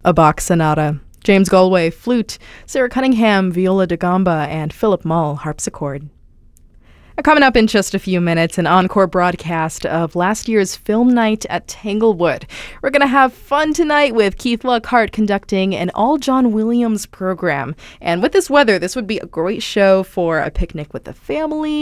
a Bach sonata. James Galway, flute, Sarah Cunningham, viola da gamba, and Philip Mull, harpsichord. Coming up in just a few minutes, an encore broadcast of last year's film night at Tanglewood. We're going to have fun tonight with Keith Lockhart conducting an all John Williams program. And with this weather, this would be a great show for a picnic with the family